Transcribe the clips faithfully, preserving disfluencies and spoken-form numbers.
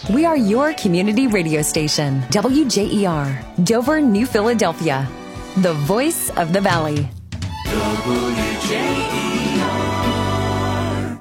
We are your community radio station, W J E R, Dover, New Philadelphia, the voice of the valley. W J E R.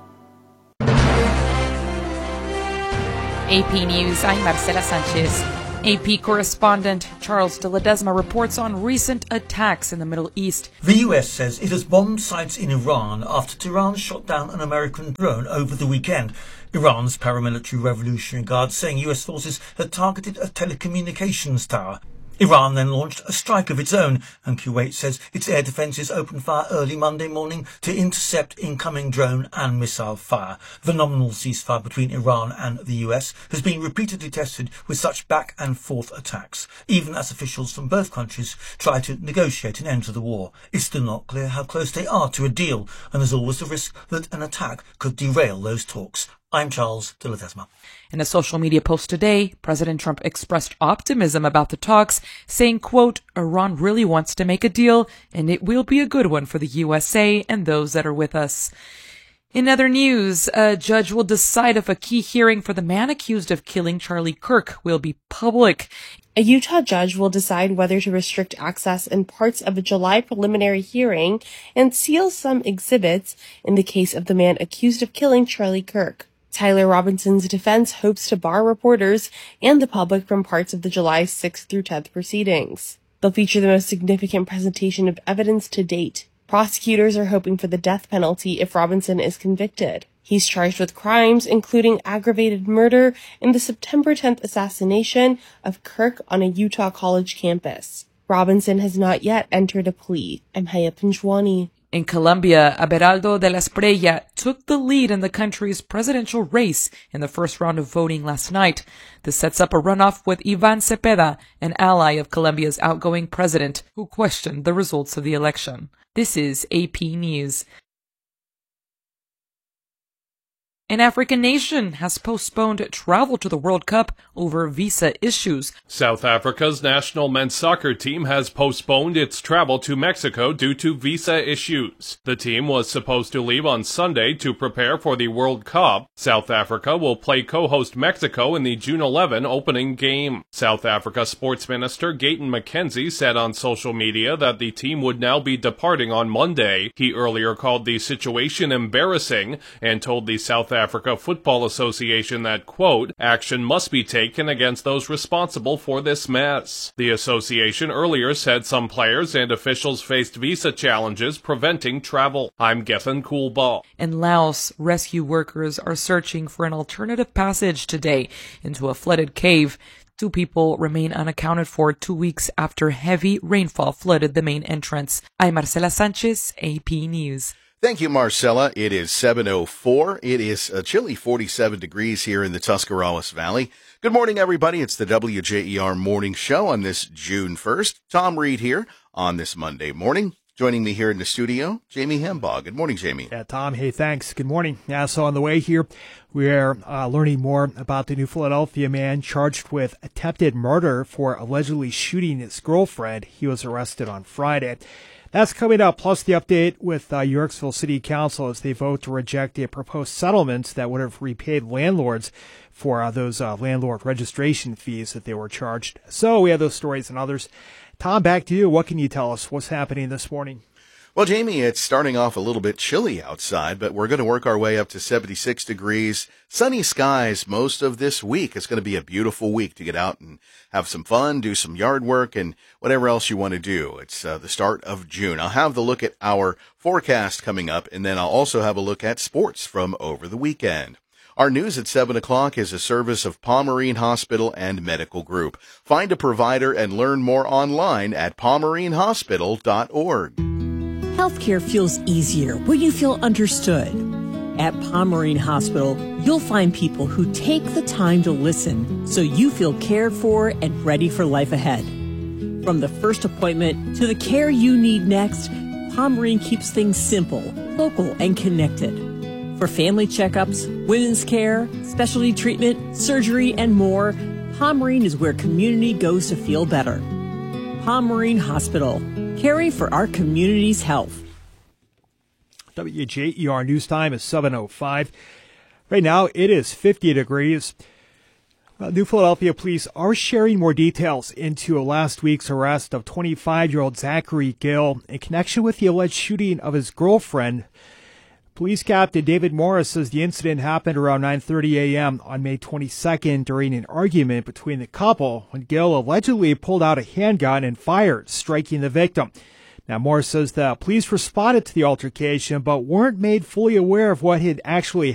A P News, I'm Marcela Sanchez. A P correspondent Charles de Ledesma reports on recent attacks in the Middle East. The U S says it has bombed sites in Iran after Tehran shot down an American drone over the weekend. Iran's paramilitary Revolutionary Guard saying U S forces had targeted a telecommunications tower. Iran then launched a strike of its own, and Kuwait says its air defences opened fire early Monday morning to intercept incoming drone and missile fire. The nominal ceasefire between Iran and the U S has been repeatedly tested with such back and forth attacks, even as officials from both countries try to negotiate an end to the war. It's still not clear how close they are to a deal, and there's always the risk that an attack could derail those talks. I'm Charles de Ledesma. In a social media post today, President Trump expressed optimism about the talks, saying, quote, Iran really wants to make a deal, and it will be a good one for the U S A and those that are with us. In other news, a judge will decide if a key hearing for the man accused of killing Charlie Kirk will be public. A Utah judge will decide whether to restrict access in parts of a July preliminary hearing and seal some exhibits in the case of the man accused of killing Charlie Kirk. Tyler Robinson's defense hopes to bar reporters and the public from parts of the July sixth through tenth proceedings. They'll feature the most significant presentation of evidence to date. Prosecutors are hoping for the death penalty if Robinson is convicted. He's charged with crimes including aggravated murder and the September tenth assassination of Kirk on a Utah college campus. Robinson has not yet entered a plea. I'm Haya Pinjwani. In Colombia, Abelardo de la Espriella took the lead in the country's presidential race in the first round of voting last night. This sets up a runoff with Iván Cepeda, an ally of Colombia's outgoing president, who questioned the results of the election. This is A P News. An African nation has postponed travel to the World Cup over visa issues. South Africa's national men's soccer team has postponed its travel to Mexico due to visa issues. The team was supposed to leave on Sunday to prepare for the World Cup. South Africa will play co-host Mexico in the June eleventh opening game. South Africa Sports Minister Gayton McKenzie said on social media that the team would now be departing on Monday. He earlier called the situation embarrassing and told the South Africa Football Association that, quote, action must be taken against those responsible for this mess. The association earlier said some players and officials faced visa challenges preventing travel. I'm Gethin Coolball. In Laos, rescue workers are searching for an alternative passage today into a flooded cave. Two people remain unaccounted for two weeks after heavy rainfall flooded the main entrance. I'm Marcela Sanchez, A P News. Thank you, Marcella. It is seven oh four. It is a chilly forty-seven degrees here in the Tuscarawas Valley. Good morning, everybody. It's the W J E R Morning Show on this June first. Tom Reed here on this Monday morning. Joining me here in the studio, Jamie Hembaugh. Good morning, Jamie. Yeah, Tom. Hey, thanks. Good morning. Yeah, so on the way here, we're uh, learning more about the New Philadelphia man charged with attempted murder for allegedly shooting his girlfriend. He was arrested on Friday. That's coming up, plus the update with uh, Yorksville City Council as they vote to reject a proposed settlement that would have repaid landlords for uh, those uh, landlord registration fees that they were charged. So we have those stories and others. Tom, back to you. What can you tell us? What's happening this morning? Well, Jamie, it's starting off a little bit chilly outside, but we're going to work our way up to seventy-six degrees. Sunny skies most of this week. It's going to be a beautiful week to get out and have some fun, do some yard work, and whatever else you want to do. It's uh, the start of June. I'll have the look at our forecast coming up, and then I'll also have a look at sports from over the weekend. Our news at seven o'clock is a service of Pomerene Hospital and Medical Group. Find a provider and learn more online at pomerene hospital dot org. Healthcare feels easier when you feel understood. At Pomerene Hospital, you'll find people who take the time to listen so you feel cared for and ready for life ahead. From the first appointment to the care you need next, Pomerene keeps things simple, local, and connected. For family checkups, women's care, specialty treatment, surgery, and more, Pomerene is where community goes to feel better. Pomerene Hospital, caring for our community's health. W J E R News Time is seven oh five. Right now, it is fifty degrees. Uh, New Philadelphia police are sharing more details into last week's arrest of twenty-five-year-old Zachary Gill in connection with the alleged shooting of his girlfriend. Police Captain David Morris says the incident happened around nine thirty a.m. on May twenty-second during an argument between the couple when Gill allegedly pulled out a handgun and fired, striking the victim. Now, Morris says the police responded to the altercation but weren't made fully aware of what had actually